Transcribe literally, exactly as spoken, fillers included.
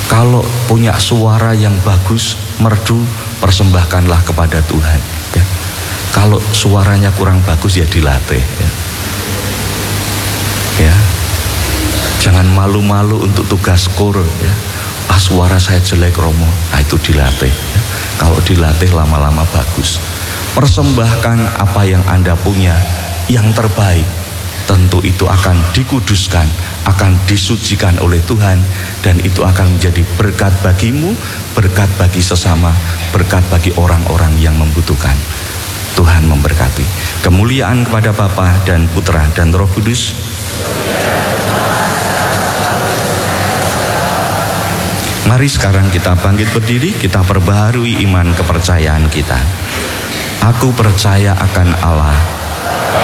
Kalau punya suara yang bagus, merdu, persembahkanlah kepada Tuhan ya. Kalau suaranya kurang bagus ya dilatih ya. Ya. Jangan malu-malu untuk tugas kor ya. Ah, suara saya jelek Romo, nah itu dilatih ya. Kalau dilatih lama-lama bagus. Persembahkan apa yang Anda punya yang terbaik, tentu itu akan dikuduskan, akan disucikan oleh Tuhan, dan itu akan menjadi berkat bagimu, berkat bagi sesama, berkat bagi orang-orang yang membutuhkan. Tuhan memberkati. Kemuliaan kepada Bapa dan Putra dan Roh Kudus. Mari sekarang kita bangkit berdiri, kita perbaharui iman kepercayaan kita. Aku percaya akan Allah,